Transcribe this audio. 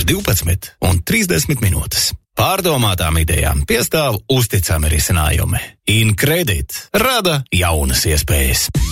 ir 12 un 30 minūtes. Pārdomātām idejām piestāv uzticami risinājumi. InCredit rada jaunas iespējas.